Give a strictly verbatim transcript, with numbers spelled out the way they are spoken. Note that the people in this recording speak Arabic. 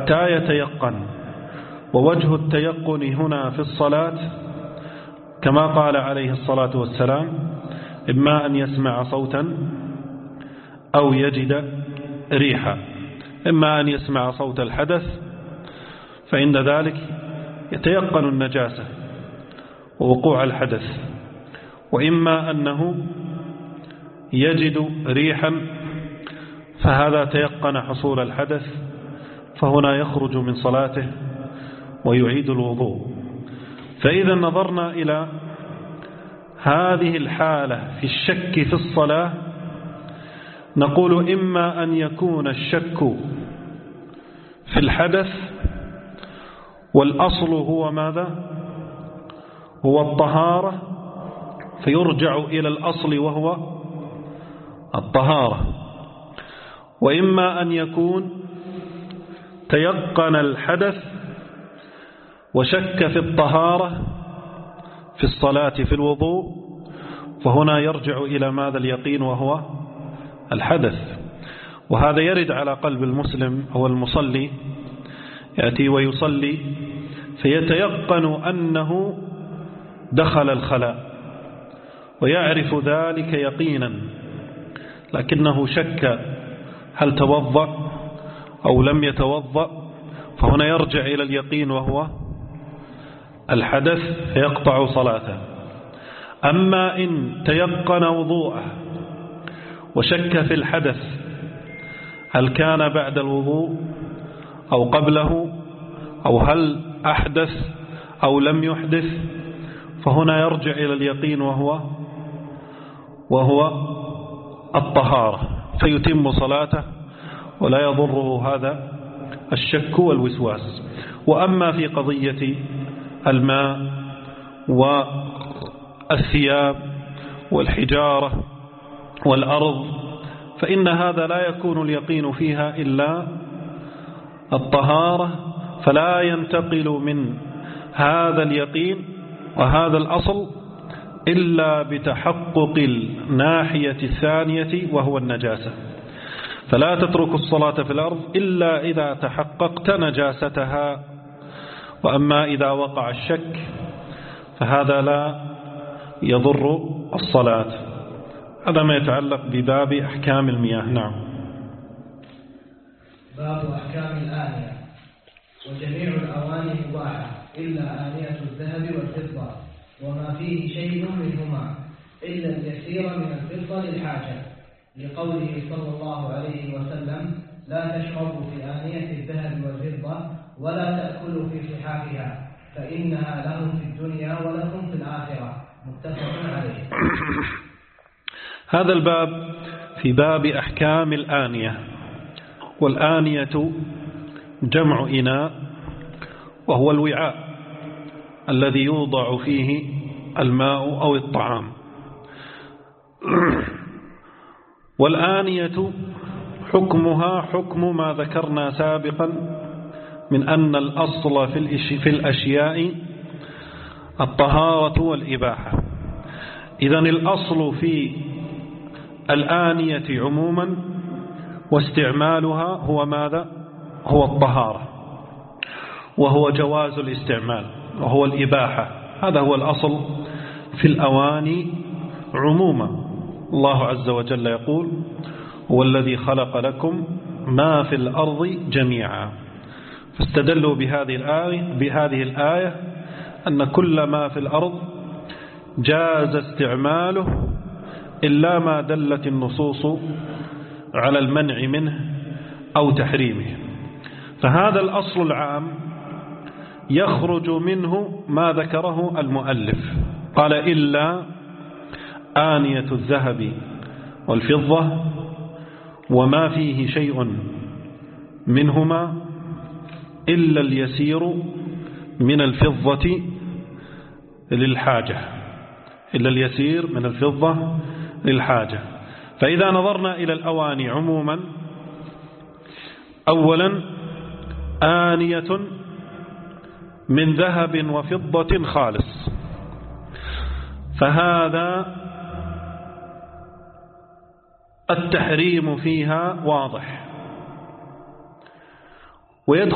حتى يتيقن. ووجه التيقن هنا في الصلاة كما قال عليه الصلاة والسلام: إما أن يسمع صوتا أو يجد ريحا. إما أن يسمع صوت الحدث فعند ذلك يتيقن النجاسة ووقوع الحدث، وإما أنه يجد ريحا فهذا تيقن حصول الحدث، فهنا يخرج من صلاته ويعيد الوضوء. فإذا نظرنا إلى هذه الحالة في الشك في الصلاة نقول: إما أن يكون الشك في الحدث والأصل هو ماذا؟ هو الطهارة، فيرجع إلى الأصل وهو الطهارة. وإما أن يكون تيقن الحدث وشك في الطهارة في الصلاة في الوضوء، فهنا يرجع إلى ماذا؟ اليقين وهو الحدث. وهذا يرد على قلب المسلم أو المصلي، يأتي ويصلي فيتيقن أنه دخل الخلاء ويعرف ذلك يقينا، لكنه شك هل توضأ أو لم يتوضأ، فهنا يرجع إلى اليقين وهو الحدث فيقطع صلاته. أما إن تيقن وضوءه وشك في الحدث هل كان بعد الوضوء أو قبله، أو هل أحدث أو لم يحدث، فهنا يرجع إلى اليقين وهو وهو الطهارة، فيتم صلاته ولا يضره هذا الشك والوسواس. وأما في قضية الماء والثياب والحجارة والأرض فإن هذا لا يكون اليقين فيها إلا الطهارة، فلا ينتقل من هذا اليقين وهذا الأصل إلا بتحقق الناحية الثانية وهو النجاسة. فلا تترك الصلاة في الأرض إلا إذا تحققت نجاستها. وأما إذا وقع الشك فهذا لا يضر الصلاة. هذا ما يتعلق بباب أحكام المياه. نعم. باب أحكام الآنية. وجميع الأواني مباحة إلا آنية الذهب والفضة وما فيه شيء منهما إلا اليسير من الفضة للحاجة، لقوله صلى الله عليه وسلم: لا تشربوا في آنية الذهب والفضة ولا تأكلوا في صحافها فإنها لهم في الدنيا ولكم في الآخرة. متفق عليه. هذا الباب في باب أحكام الآنية. والآنية جمع إناء، وهو الوعاء الذي يوضع فيه الماء أو الطعام. والآنية حكمها حكم ما ذكرنا سابقا من أن الأصل في الأشياء الطهارة والإباحة. إذن الأصل في الآنية عموما واستعمالها هو ماذا؟ هو الطهارة، وهو جواز الاستعمال، وهو الإباحة. هذا هو الأصل في الأواني عموما. الله عز وجل يقول: هو الذي خلق لكم ما في الأرض جميعا. فاستدلوا بهذه الآية, بهذه الآية أن كل ما في الأرض جاز استعماله إلا ما دلت النصوص على المنع منه أو تحريمه. فهذا الأصل العام يخرج منه ما ذكره المؤلف، قال: إلا آنية الذهب والفضة وما فيه شيء منهما إلا اليسير من الفضة للحاجة، إلا اليسير من الفضة للحاجة. فإذا نظرنا إلى الأواني عموما، أولا آنية من ذهب وفضة خالص، فهذا التحريم فيها واضح. ويدخل